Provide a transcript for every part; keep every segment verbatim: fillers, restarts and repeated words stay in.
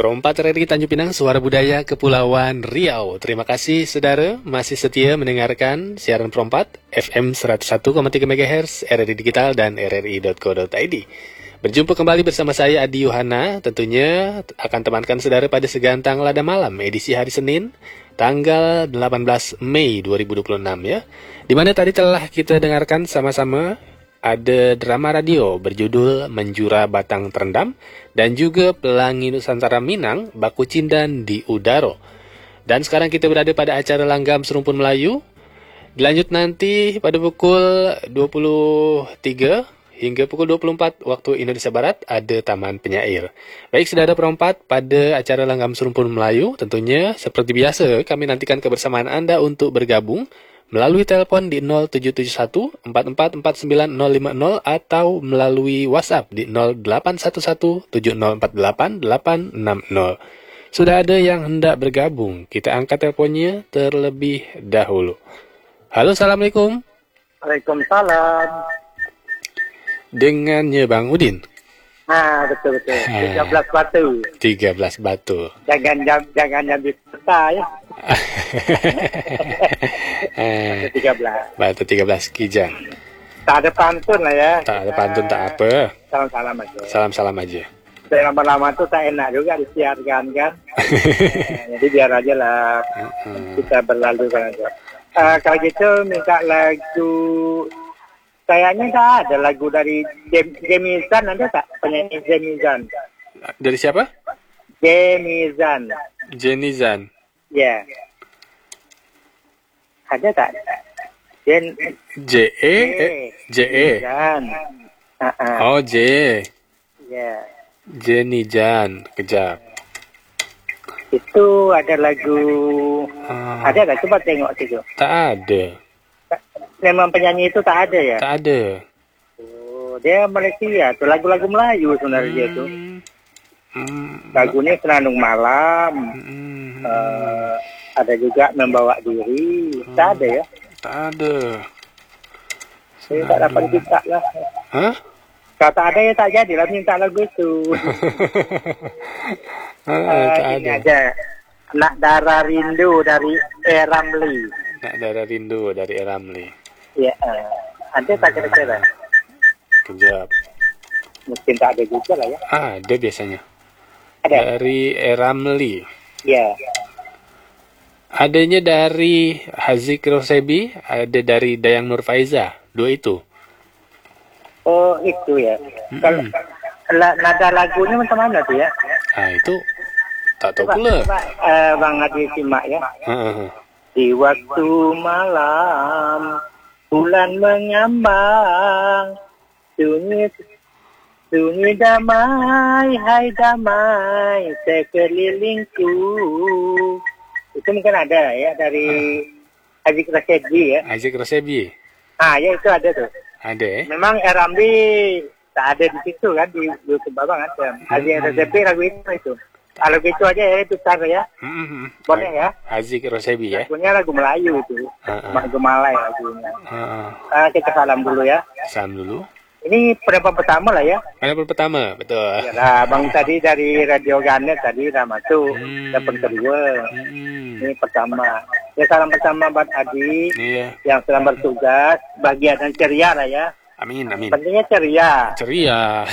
Perompat R R I Tanjung Pinang, Suara Budaya Kepulauan Riau. Terima kasih saudara masih setia mendengarkan siaran Perompat F M seratus satu koma tiga MHz, R R I Digital dan R R I dot co dot I D. Berjumpa kembali bersama saya Adi Yohana, tentunya akan temankan saudara pada Segantang Lada Malam edisi hari Senin tanggal delapan belas Mei dua ribu dua puluh enam ya. Dimana tadi telah kita dengarkan sama-sama ada drama radio berjudul Menjura Batang Terendam dan juga Pelangi Nusantara Minang Baku Cindan di Udaro. Dan sekarang kita berada pada acara Langgam Serumpun Melayu. Dilanjut nanti pada pukul dua puluh tiga hingga pukul dua puluh empat waktu Indonesia Barat ada Taman Penyair. Baik saudara perempat, pada acara Langgam Serumpun Melayu tentunya seperti biasa kami nantikan kebersamaan Anda untuk bergabung melalui telepon di nol tujuh tujuh satu empat empat empat sembilan nol lima nol atau melalui WhatsApp di nol delapan satu satu tujuh nol empat delapan delapan enam nol. Sudah ada yang hendak bergabung, kita angkat teleponnya terlebih dahulu. Halo, Assalamualaikum. Waalaikumsalam. Dengannya Bang Udin. Ah, betul-betul. tiga belas batu. tiga belas batu. Jangan jangan jangan habis peta ya. eh, tiga belas. Batu tiga belas Kijang. Tak ada pantun lah ya. Tak ada pantun, tak apa. Salam-salam aja. Salam-salam aja. Saya lama-lama tuh tak enak juga disiarkan kan. eh, jadi biar aja lah kita berlalu kan aja. Uh, kalau gitu minta lagu. Kayaknya tak ada lagu dari Gemizan, ada tak penyanyi Gemizan? Dari siapa? Gemizan. Jenizan. Ya. Yeah. Ada tak? Jen. J E J E. Jan. Uh-uh. Oh J. Ya. Yeah. Jenijan. Kejap. Itu ada lagu. Uh, ada tak? Coba tengok situ. Tak ada. Memang penyanyi itu tak ada ya? Tak ada. Oh, dia Malaysia tuh, lagu-lagu Melayu sebenarnya hmm. dia tuh. Hmm. Lagunya Senandung Malam. Hmm. Uh, ada juga Membawa Diri. Hmm. Tak ada ya? Tak ada. Saya tak dapat minta lah. Hah? Kalau tak ada ya tak jadi lah minta lagu itu. ah, uh, tak ini ada. aja. Nak Darah Rindu dari E. Ramli. Nak Darah Rindu dari E. Ramli. Ya, uh, ada tak kira-kira? Kejap. Mungkin tak ada juga lah ya. Ada biasanya. Ada. Dari E. Ramli. Ya. Adanya dari Haziq Rosebi, ada dari Dayang Nur Faiza. Dua itu. Oh, itu ya. Mm-hmm. Kalau nada lagunya macam mana tuh ya? Ah, itu tak tahu pula. Coba, uh, Bang Adi simak ya. Uh-huh. Di waktu malam bulan mengambang, sunyi sunyi damai, hai damai sekelilingku. Itu mungkin ada ya dari uh. Haziq Rosebi ya. Haziq Rosebi. Ah ya itu ada tuh. Ada. Eh? Memang E. Ramli tak ada di situ kan di YouTube Abang kan. Haziq Rosebi lagu itu itu. Kalau gitu aja ya itu cara ya. Mm-hmm. Boleh ya. Haziq Rosebi ya. Lagunya lagu Melayu itu. Uh-uh. Lagu Malay lagunya. Uh-uh. Uh, kita salam dulu ya. Salam dulu. Ini pendapat pertama lah ya. Pendapat pertama, betul. Yalah, Bang tadi dari Radio Ganet tadi dah masuk. Hmm. Dapat kedua. Hmm. Ini pertama. Ya salam pertama buat Adi. Iya. Yang sedang bertugas. Bahagia dan ceria lah ya. Amin, amin. Pentingnya ceria. Ceria.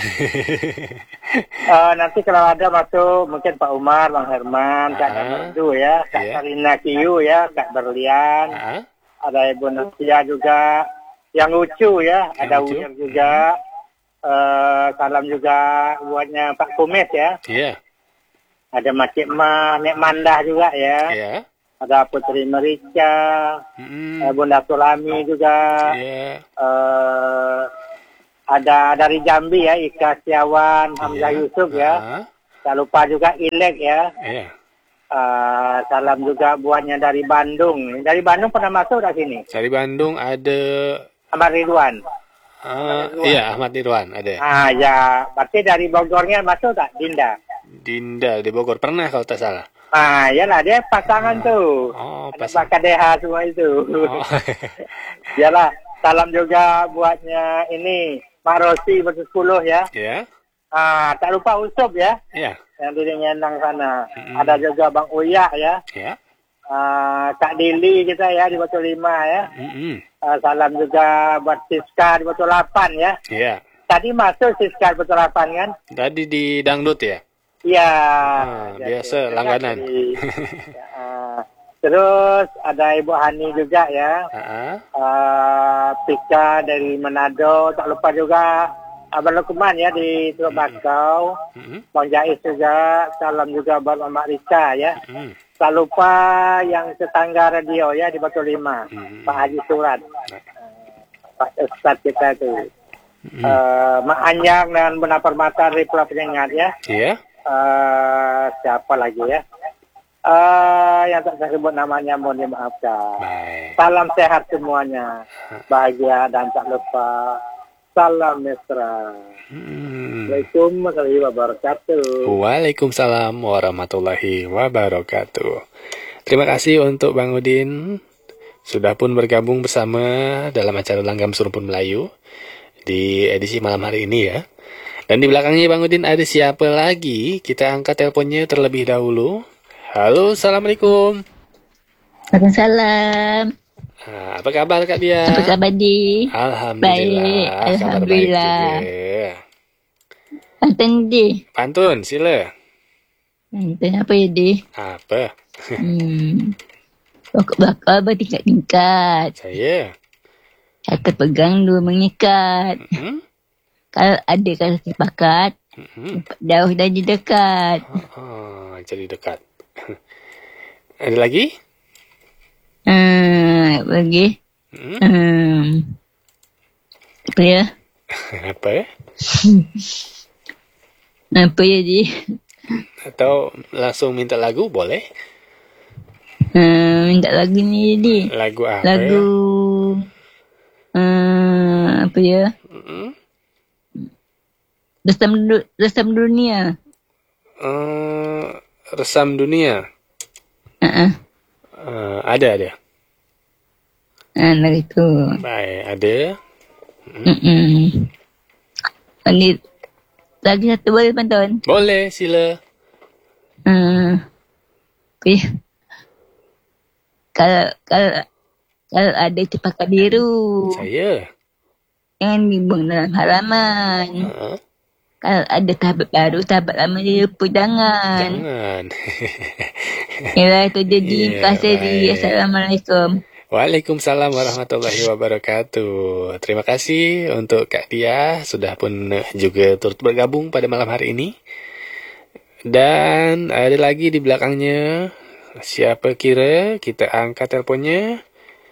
uh, nanti kalau ada masuk mungkin Pak Umar, Bang Herman, Kak Merdu ya, Kak yeah. Karina Kiyu ya, Kak Berlian, uh-huh. ada Ibu Nasia juga, yang lucu ya, yang ada Unyir juga, uh, salam juga buatnya Pak Kumis ya. Iya. Yeah. Ada Makcik Ma, Nek Mandah juga ya. Iya. Yeah. Ada Putri Merica, mm-hmm. uh, Bunda Sulami juga. Yeah. Uh, ada dari Jambi ya, Ika Siawan, Hamzah yeah. Yusuf ya. Uh-huh. Tak lupa juga Ilek ya. Yeah. Uh, salam juga buatnya dari Bandung. Dari Bandung pernah masuk dari sini? Dari Bandung ada Ahmad Ridwan. Uh, Ridwan. Iya, Ahmad Ridwan ada. Ah ya, berarti dari Bogornya masuk tak? Dinda. Dinda di Bogor pernah kalau tak salah. Ah, iyalah dia pasangan oh. tuh. Oh, pasangan. Ada K D H semua itu. Oh. Iyalah, salam juga buatnya ini Mak Rosi bersepuluh ya. Iya. Yeah. Ah, tak lupa Usop ya. Ya. Yang di Nyenang sana. Mm-hmm. Ada juga Bang Uya ya. Ya. Ah, Kak Dili kita ya di Batu Lima ya. Mm-hmm. Ah, salam juga buat Siska di Batu Lapan ya. Ya. Tadi masuk Siska di Batu Lapan kan? Tadi di dangdut ya? Iya. Ah, biasa langganan. Ya, ah. Terus ada Ibu Hani juga ya. Uh-huh. Uh, Pika dari Manado. Tak lupa juga Abang Lukman ya di Teluk Bakau. Mm-hmm. Bang Jais juga. Salam juga buat Mak Rika ya. Mm-hmm. Tak lupa yang tetangga radio ya di Batu Lima. Mm-hmm. Pak Haji Surat. Uh, Pak Ustaz kita tu. Mm-hmm. Uh, Mak Anyang dan Benar Permata dari Pulau Penyengat ya. Iya. Yeah. Uh, siapa lagi ya? Uh, yang tak saya sebut namanya mohon dimaafkan. Baik. Salam sehat semuanya, bahagia dan tak lupa salam mesra. Hmm. Assalamualaikum warahmatullahi wabarakatuh. Waalaikumsalam warahmatullahi wabarakatuh. Terima kasih untuk Bang Udin sudah pun bergabung bersama dalam acara Langgam Serumpun Melayu di edisi malam hari ini ya. Dan di belakangnya Bang Udin ada siapa lagi? Kita angkat teleponnya terlebih dahulu. Halo, Assalamualaikum. Waalaikumsalam. Nah, apa kabar Kak Dia? Apa kabar Di? Alhamdulillah. Baik, Alhamdulillah. Kabar baik juga. Pantun Di. Pantun, sila. Pantun apa ya Di? Apa? hmm. Pokok bakal bertingkat-tingkat. Saya. Satu pegang, dua mengikat. Mm-hmm. Kalau ada kalau sepakat, mm-hmm. jauh dan jadi dekat. Oh, jadi dekat. Ada lagi? Hmm, lagi. Hmm? Hmm. Apa ya? Apa ya? Apa ya Di? Atau langsung minta lagu boleh? Hmm, minta lagu ni Di. Lagu apa? Lagu. Hmm, apa ya? Hmm? Resam, resam dunia. Uh, resam dunia. Uh-uh. Uh, ada ada. Ah, nah itu. Baik, ada. Hmm. Lagi, lagi satu boleh pantun? Boleh, sila. Hmm. Okay. Kalau kalau kalau ada cempaka biru. Saya. Jangan dibuang dalam halaman. Uh-huh. Kalau ada sahabat baru, sahabat lama dia lupa jangan. Jangan. Yalah itu jadi. Yeah, Terima kasih Di. Assalamualaikum. Waalaikumsalam warahmatullahi wabarakatuh. Terima kasih untuk Kak Tia sudah pun juga turut bergabung pada malam hari ini. Dan ada lagi di belakangnya. Siapa kira? Kita angkat teleponnya.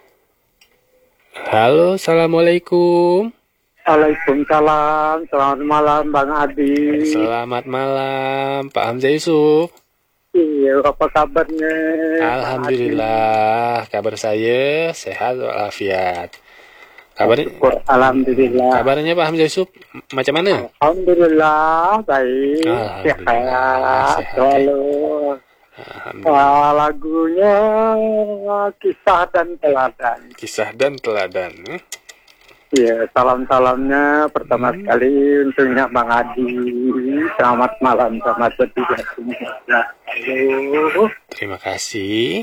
Halo, Assalamualaikum. Waalaikumsalam, selamat malam Bang Adi. Selamat malam Pak Hamzah Yusuf. Iya, apa kabarnya? Alhamdulillah, kabar saya sehat walafiat. Kabarnya? Alhamdulillah. Kabarnya Pak Hamzah Yusuf macam mana? Alhamdulillah, baik. Alhamdulillah, sehat. Selalu. Uh, lagunya Kisah dan Teladan. Kisah dan Teladan. Eh? Iya, salam-salamnya pertama hmm. sekali untuknya Bang Adi. Selamat malam, selamat bertiga semua. Halo. Terima kasih.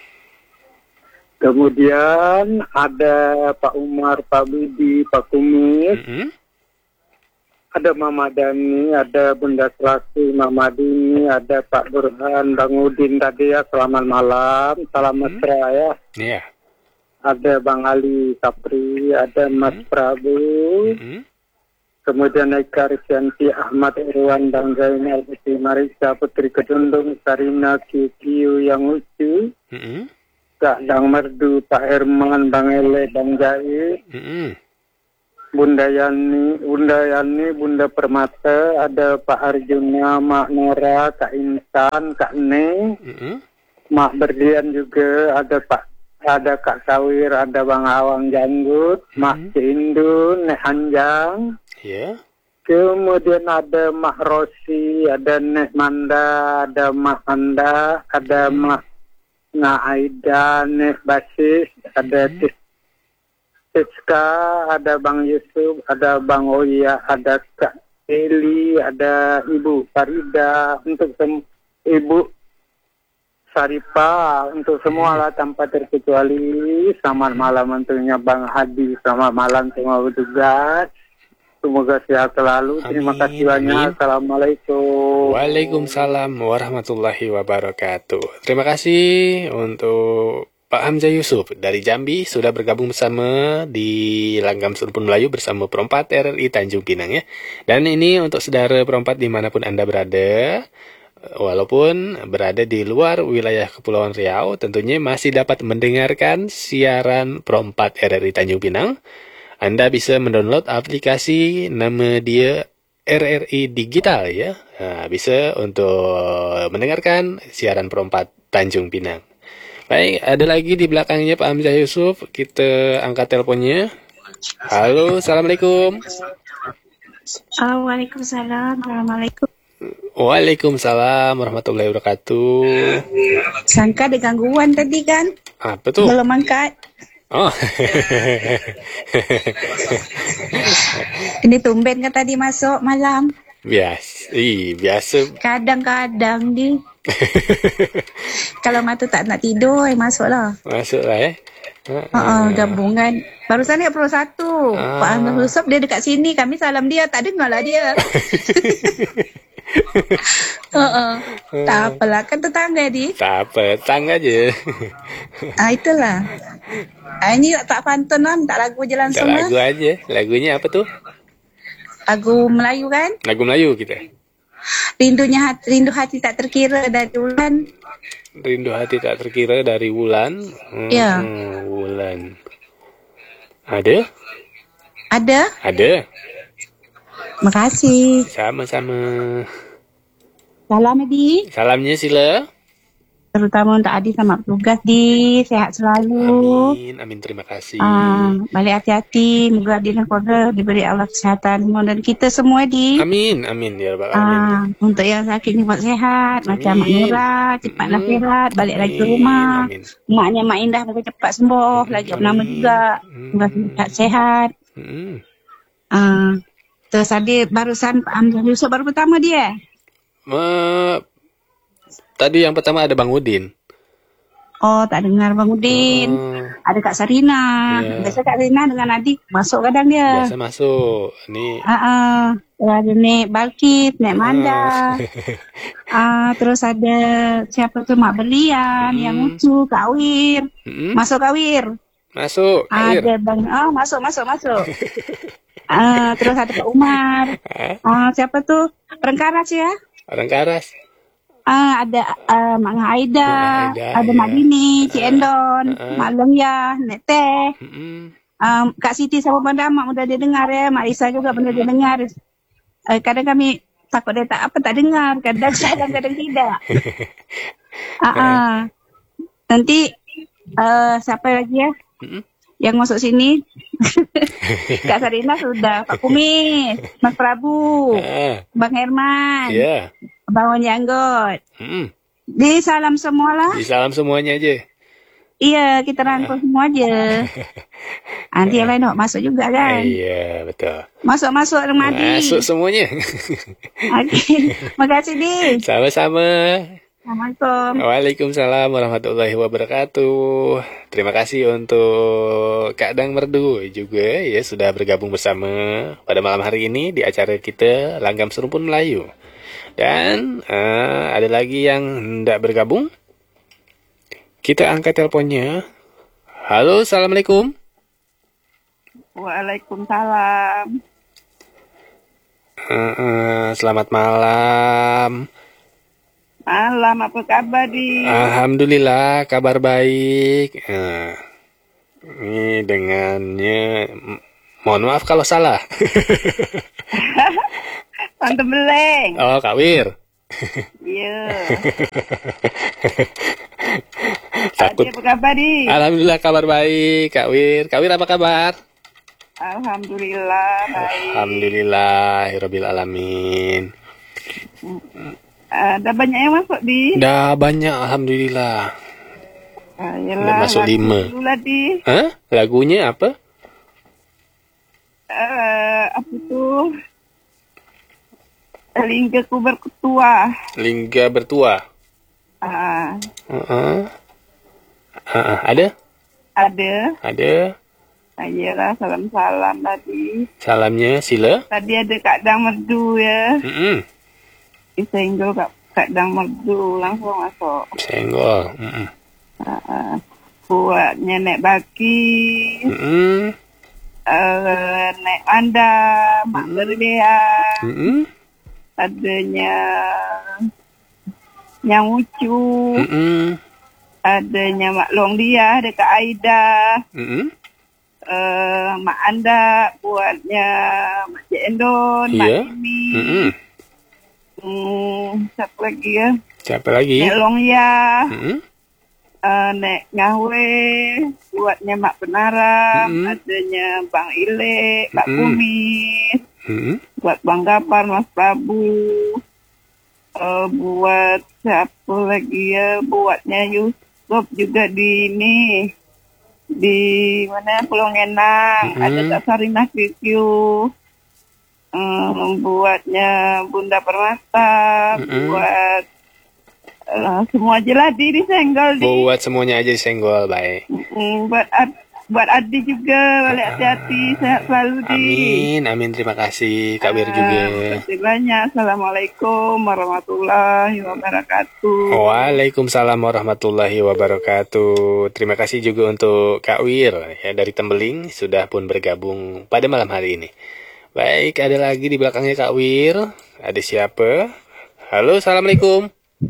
Kemudian ada Pak Umar, Pak Budi, Pak Kumis. Mm-hmm. Ada Mama Dani, ada Bunda Selasi, Mama Dini, ada Pak Burhan, Bang Udin tadi ya. Selamat malam, salam mm-hmm. mesra ya. Iya. Yeah. Ada Bang Ali Sapri, ada Mas hmm. Prabu, hmm. kemudian Eka Risyanti, Ahmad Irwan, dan Zainal Putri Marisa, Putri Kedundung, Sarina, Kikiu yang lucu, hmm. Kak Dang Merdu, Pak Herman, Bang Ele, Bang Jai, hmm. Bunda Yani, Bunda Yani, Bunda Permata, ada Pak Arjuna, Mak Nora, Kak Insan, Kak Ne, hmm. Mak Berlian juga, ada Pak ada Kak Sawir, ada Bang Awang Janggut, hmm. Mak Cindun, Nek Anjang. Yeah. Kemudian ada Mak Rosi, ada Nek Manda, ada Mak Anda, ada hmm. Mak Nga Aida, Nek Basis, ada hmm. Siska, ada Bang Yusuf, ada Bang Oya, ada Kak Eli, ada Ibu Farida, untuk sem- Ibu Saripah, untuk semua lah tanpa terkecuali. Selamat malam tentunya Bang Hadi, selamat malam semua petugas. Semoga sehat selalu. Terima Amin, kasih banyak. amin. Assalamualaikum. Waalaikumsalam warahmatullahi wabarakatuh. Terima kasih untuk Pak Hamzah Yusuf dari Jambi sudah bergabung bersama di Langgam Serpun Melayu bersama Perempat R R I Tanjung Pinang ya. Dan ini untuk saudara Perempat dimanapun Anda berada, walaupun berada di luar wilayah Kepulauan Riau, tentunya masih dapat mendengarkan siaran Perempat R R I Tanjung Pinang. Anda bisa mendownload aplikasi nama dia R R I Digital ya. Nah, bisa untuk mendengarkan siaran Perempat Tanjung Pinang. Baik, ada lagi di belakangnya Pak Hamzah Yusuf. Kita angkat teleponnya. Halo, Assalamualaikum. Oh, Waalaikumsalam. Assalamualaikum. Waalaikumsalam warahmatullahi wabarakatuh. Sangka ada gangguan tadi kan? Apa tuh? Belum angkat. Oh. Ini tumben kan tadi masuk malam. Biasa. Ih, biasa. Kadang-kadang di. Kalau mata tak nak tidur, eh, masuklah. Masuklah eh. Uh, uh, gabungan. Barusan dia Pro satu. Ah. Pak Ahmad Yusuf dia dekat sini. Kami salam dia. Tak dengar lah dia. uh, uh. Tak apalah. Kan tetangga di. Tak apa, tang aja. Ah, itulah. Ah, ini tak pantun kan. Tak lagu jalan Tak semua. lagu aja. Lagunya apa tuh? Lagu Melayu kan. Lagu Melayu kita. Rindunya hati, rindu hati tak terkira dari bulan. Rindu hati tak terkira dari Wulan. Hmm, Ya. Wulan. Ada? Ada? Ada. Makasih. Sama-sama. Salam Adi. Salamnya sila. Terutama untuk Adi sama petugas di. Sehat selalu. Amin, amin, terima kasih. Ah, balik hati-hati. Moga Adi dan keluarga diberi Allah kesehatan. Dan kita semua di. Amin, amin ya rabbal alamin. Ah, untuk yang sakit ni buat sehat. Macam Mak Amin. Nura. Cepatlah Hmm. sehat. Balik lagi ke Amin, rumah. amin. Maknya Mak Indah moga cepat sembuh. Lagi Amin. nama juga. Moga sehat sehat. Hmm. Ah, terus tadi barusan Pak Hamzah Yusuf baru pertama dia. Me- Tadi yang pertama ada Bang Udin. Oh, tak dengar Bang Udin. Oh, Ada Kak Sarina. Ya. Biasa Kak Sarina dengan adik masuk kadang dia. biasa masuk. Ini Ah, ah. Ada Nek Balkit, Nek Manda. Ah, terus ada siapa tuh Mak Berlian, Hmm. yang lucu, Kak Wir. Mm-mm. Masuk Kak Wir. Masuk. Air. Ada Bang, oh masuk, masuk, masuk. Ah, terus ada Pak Umar. Ah, siapa tuh? Rengkaras ya. Orang Karas. Ah, ada uh, Mak Aida, Mak Aida, ada ya. Mak Dini, Cik Endon, Ah. Mak Lemya, Nek Teh. Mm-mm. Um, Kak Siti sama Banda Mak mudah dia dengar ya. Mak Risa juga benar dia dengar. Uh, kadang kami takut dia tak apa tak dengar. Kadang kadang-kadang tidak. Ah, ah. Nanti uh, siapa lagi ya Mm-mm. yang masuk sini? Kak Sarina sudah. Pak Kumis, Mas Prabu, Ah, Bang Herman, ya. Bang Janggot. Mm-mm. Di salam semua lah. Disalam semuanya aja. Iya, kita rangkul semua aja. Nanti yang lain nak masuk juga kan? Iya, betul. Masuk-masuk Remadi. Masuk semuanya. Okey. Makasih, Di. Sama-sama. Assalamualaikum. Waalaikumsalam warahmatullahi wabarakatuh. Terima kasih untuk Kak Dang Merdu juga ya sudah bergabung bersama pada malam hari ini di acara kita Langgam Serumpun Melayu. Dan uh, ada lagi yang hendak bergabung. Kita angkat teleponnya. Halo, Assalamualaikum. Waalaikumsalam. Uh, uh, selamat malam. Malam, apa kabar, Di? Alhamdulillah, kabar baik. Uh, ini dengannya, m- mohon maaf kalau salah. Tante Beleng. Oh, Kak Wir. Ya. Takut. Apa kabar, Di? Alhamdulillah kabar baik, Kak Wir. Kak Wir apa kabar? Alhamdulillah, baik. Alhamdulillah, Rabbil alamin. Ada banyak yang masuk, Di? Dah banyak, alhamdulillah. Ah, Udah masuk lima. Dulu lah, Di. Hah? Lagunya apa? Uh, apa tuh? Lingga ku berketua. Lingga bertua. Ah. Uh-uh. Uh-uh. Ada? Ada. Ada. Ayolah, salam-salam tadi. Salamnya sila. Tadi ada Kak Dang Merdu ya. Mm-mm. Disenggol Kak, Kak Dang Merdu langsung masuk. Senggol. Mm-mm. Uh, buat Nenek Baki. Mm-mm. Uh, Nek Anda, Mak Mm-mm. Berlian. Mm-mm. Adanya Yang Ucu. Mm-mm. Adanya Mak Long Dia, ada Kak Aida. Mm-mm. Uh, Mak Anda, buatnya Mak Cik Endon, Mak Iya. Imi. Mm-mm. Hmm, siapa lagi ya? Siapa lagi? Nek Long Ya, Mm-mm. uh, Nek Ngawe, buatnya Mak Penaram, Mm-mm. adanya Bang Ile, Kak Mm-mm. Kumis, Mm-mm. buat Bang Gapar, Mas Prabu, uh, buat siapa lagi ya? Buatnya Yusuf juga di ini, di mana Pulau Ngenang, Mm-mm. ada Kak Sarinah Q Q. Um, buatnya Bunda Permata, Mm-mm. buat uh, semua aja lah di disenggol di. Buat semuanya aja disenggol, baik. Mm, buat ad, buat Adi juga, balik hati-hati, sehat selalu di. Amin, amin. Terima kasih Kak Wir juga. Terima kasih banyak. Assalamualaikum warahmatullahi wabarakatuh. Waalaikumsalam warahmatullahi wabarakatuh. Terima kasih juga untuk Kak Wir ya dari Tembeling sudah pun bergabung pada malam hari ini. Baik, ada lagi di belakangnya Kak Wir. Ada siapa? Halo, assalamualaikum.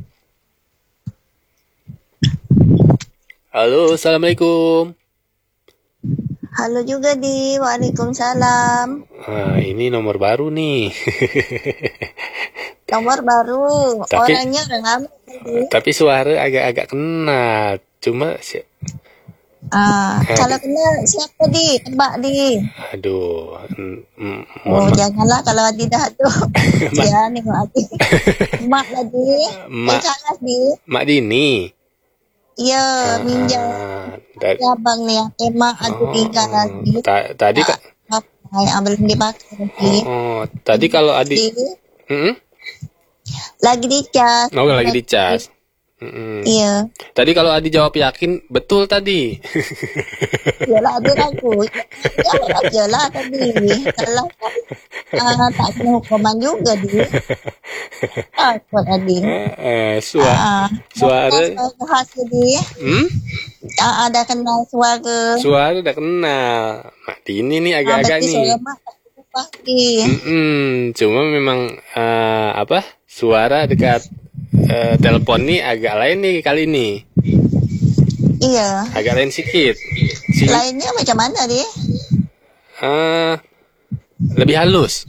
Halo, assalamualaikum. Halo juga di Waalaikumsalam. Ah, ini nomor baru nih. Nomor baru. Tapi- Orangnya udah lama tadi. Tapi suara agak-agak kenal. Cuma si- Ah, kalau kenal siapa di? Tebak di. aduh. mm, mm, Oh, mohon maaf. janganlah kalau Adi dah tuh. Jangan nengok Adi. Mak lagi. Mak. Eh, salah di. Mak Dini. Iya, minjam. Ah, da- Ya bang nih, tema aku tinggal lagi. ta- tadi Kak. Apa yang belum dipakai lagi? Oh, tadi kalau Adi. Di, Mm-mm. lagi dicas. Oh, lagi dicas. Mm-mm. Iya. Tadi kalau Adi jawab yakin, betul tadi. Yalah Adi ragu. Jawab aja lah tadi. Kalau ah, tak kena hukuman juga dia. Takut Adi. Eh, suara, Ah, suara, hasil dia. hmm? Ah, ada kenal suara. Suara udah kenal. Mak Dini nih Ah, agak-agak berarti nih. suara mak tak berubah dia. Mm-mm. Cuma memang eh, apa? Suara dekat eh, telepon nih agak lain nih kali ini. Iya. Agak lain sedikit. Si, Lainnya macam mana dia? eh, lebih halus.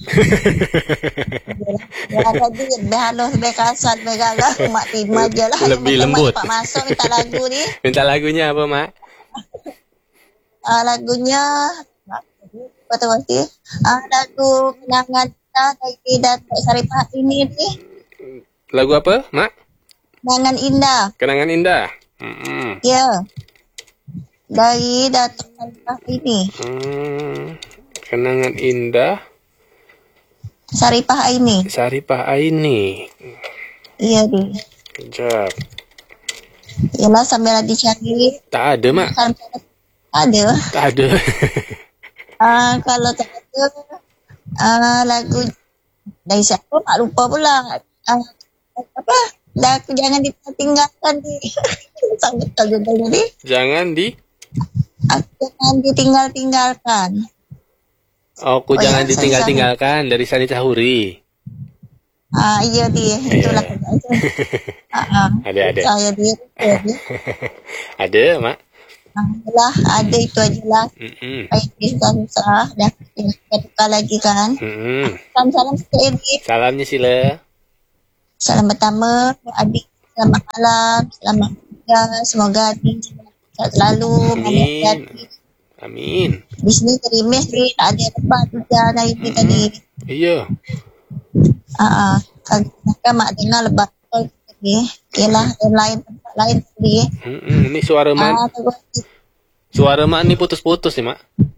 Ya tadi lebih halus, lebih kasar, lebih galak. Mak terima je lah. Lebih Mak lembut. cepat masuk minta lagu ni. Minta lagunya apa, Mak? Ah, lagunya apa tu pasti? Ah, lagu kenangan kita dari Datuk Saripah ini ni. Lagu apa, Mak? Kenangan indah. Kenangan indah. Mm-mm. Ya. Dari Datuk Saripah ini. Hmm, kenangan indah. Saripah ini. Saripah Aini. Iya di. Kejap. Yalah sambil dicari. Tak ada, Mak. Sambil ada. Tak ada. Ah, kalau tak ada ah, lagu dari siapa tak lupa pula. Ah, apa? Dah aku jangan ditinggalkan di. Sangat betul betul ni. Jangan di. Aku jangan ditinggal-tinggalkan. Oh, aku Oh, jangan ya, ditinggal-tinggalkan dari Sani Cahuri. Ah, iya di. Itulah kata itu. Ah, ah. Ada, ada. Saya di. Itu di. Ada, Mak. Ah, lah, ada itu aja lah. Mm-mm. Baik, susah susah. Dah kita tukar lagi kan. Mm-mm. Salam-salam sikit di. Salamnya sila. Salam pertama, adik selamat malam, selamat tinggal, semoga adik sehat selalu, Amin. hati. Amin. Di sini terimis ni tak ada tempat hujan hari ni tadi. Iya. Ah, uh, kan mak dengar lebat tadi. Ialah yang lain tempat lain tadi. Mm-mm. Ini suara Ah, Mak. terus Suara Mak ni putus-putus nih, Mak.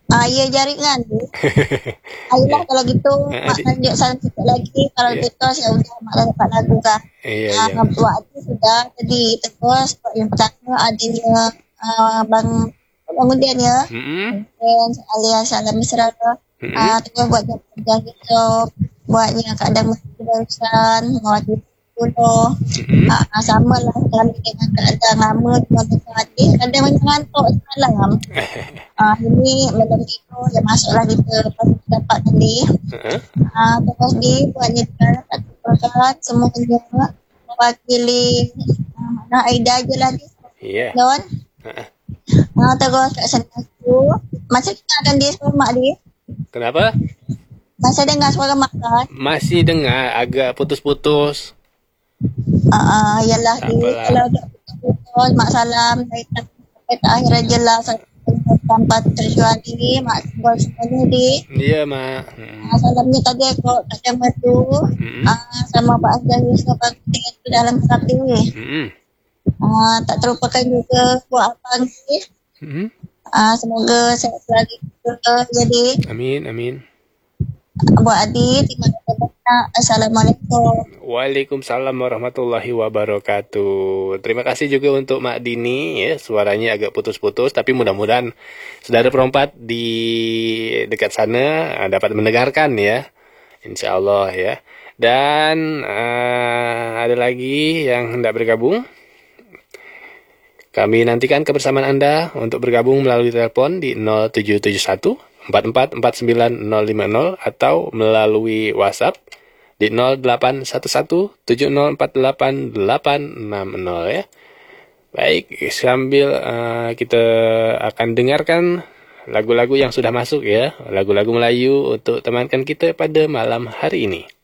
Ah, iya jaringan. Ayolah kalau gitu, Mak lanjut sedikit lagi. Kalau yeah. gitu, ya udah Mak dapat lagu kan. Iya, uh, iya. Buat itu sudah tadi. Terus yang pertama adanya uh, Bang Kemudian ya. Mm-hmm. Dan alias salam mesra. Mm-hmm. Uh, terus buat yang YouTube, buatnya kadang masih barusan, buat dulu. Mm-hmm. Uh, sama lah kami dengan keadaan lama cuma hati kadang macam ngantuk semalam. uh, ini malam itu ya masuklah kita lepas dapat tadi. Uh-huh. uh, terus di buatnya satu perkara semuanya mewakili uh, mana Aida je lah ni. Iya. Don. Uh-huh. uh, terus kat sana tu macam kita akan dia suara mak dia. Kenapa? Masih dengar suara mak kan? Masih dengar agak putus-putus. Ah, uh, yalah dia kalau ada putus mak salam sampai akhir aja lah tanpa terkecuali mak sebab semuanya di. Iya mak. Hmm. Uh, salamnya tadi kok ada matu hmm. uh, sama Pak Azhar sama itu dalam hati ni. Hmm. Uh, tak terlupakan juga buat abang ni. Hmm. Uh, semoga sehat lagi uh, jadi. Amin amin. Buat Adi, terima kasih banyak. Assalamualaikum. Waalaikumsalam warahmatullahi wabarakatuh. Terima kasih juga untuk Mak Dini ya, suaranya agak putus-putus tapi mudah-mudahan saudara perempat di dekat sana dapat mendengarkan ya. Insyaallah ya. Dan uh, ada lagi yang hendak bergabung. Kami nantikan kebersamaan Anda untuk bergabung melalui telepon di nol tujuh tujuh satu empat empat empat sembilan nol lima nol atau melalui WhatsApp di nol delapan satu satu tujuh nol empat delapan delapan enam nol ya. Baik, sambil uh, kita akan dengarkan lagu-lagu yang sudah masuk ya, lagu-lagu Melayu untuk temankan kita pada malam hari ini.